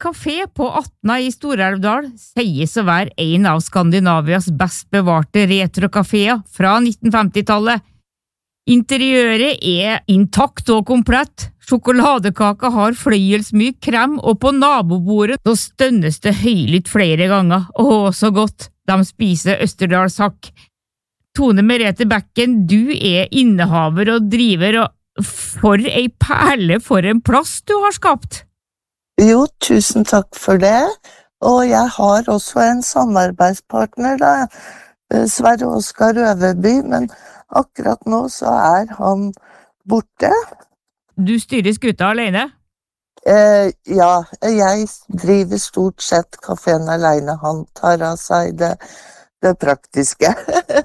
kafé på Atna i Stor-Elvdal sies å være en av Skandinavias best bevarte retrokaféer fra 1950-tallet. Interiøret intakt og komplett, sjokoladekaka har fløyelsmyk krem, og på nabobordet så stønnes det høylytt flere ganger. Så godt, de spiser Østerdalshakk. Tone Merete Bekken, du innehaver og driver, og for ei perle for en plass du har skapt! Jo, tusen takk for det, og jeg har også en samarbeidspartner da, Sverre Oskar Øverby, men akkurat nå så han borte. Du styrer skuta alene? Ja, jeg driver stort sett kaféen alene, han tar av seg det praktiske.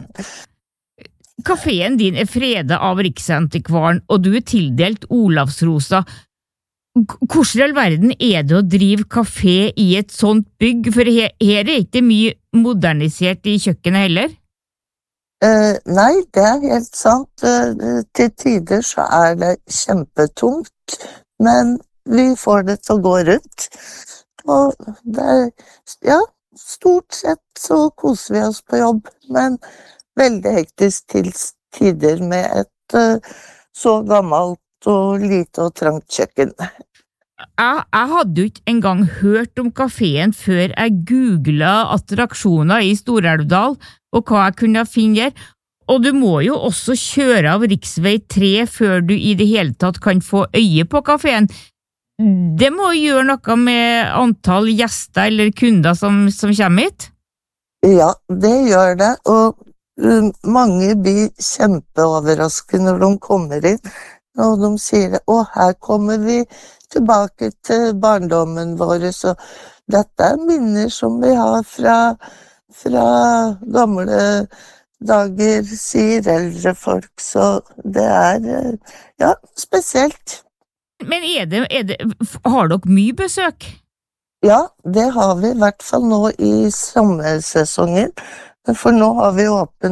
Kaféen din fredet av Riksantikvaren, og du tildelt Olavsrosa. Hvordan i all verden det å drive kafé i et sånt bygg, for her ikke mye modernisert i kjøkkenet heller? Nei, det helt sant. Til tider så det kjempetungt, men vi får det til å gå rundt. Og ja, stort sett så koser vi oss på jobb, men veldig hektisk til tider med et så gammelt og lite og trangt kjøkken. Jeg hadde jo ikke engang hørt om kaféen før jeg googlet attraksjoner i Stor-Elvdal og hva jeg kunne finne her, og du må jo også kjøre av riksvei 3 før du i det hele tatt kan få øye på kaféen. Det må gjøre noe med antall gjester eller kunder som kommer hit? Ja, det gjør det, og mange blir kjempeoverrasket når de kommer inn, og de sier, her kommer vi tilbake til barndommen vår, så dette minner som vi har fra gamle dager, sier eldre folk, så det ja, spesielt. Men har dere mye besøk? Ja, det har vi i hvert fall nå i sommersesongen, for nå har vi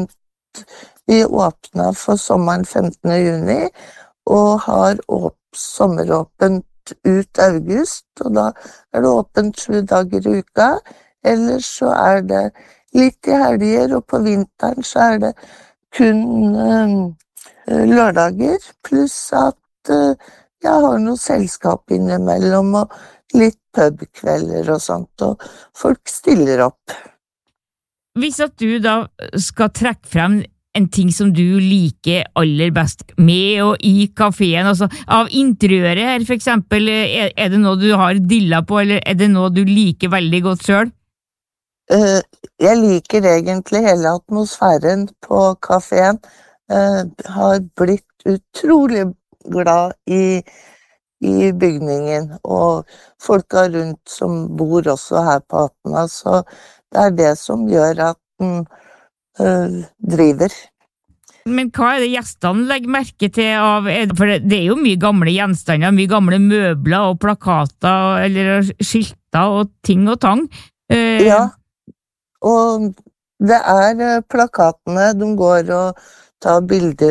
åpnet for sommeren 15. juni, og har sommeråpent ut august, og da det åpent 7 dager i uka, ellers så det litt i helger, og på vinteren så det kun lørdager, pluss at jeg har noe selskap innimellom, og litt pubkvelder og sånt, og folk stiller opp. Hvis at du da skal trekke frem en ting som du liker aller best med og i kaféen, altså av interiøret her for eksempel, det noe du har dilla på, eller det noe du liker veldig godt selv? Jeg liker egentlig hele atmosfæren på kaféen, har blitt utrolig glad i bygningen, og folka rundt som bor også her på Atna, så det det som gjør at den driver. Men hva det gjestene legger merke til av, for det jo mye gamle gjenstander, mye gamle møbler og plakater, eller skilter og ting og tang? Ja, og det plakatene, de går og tar bilder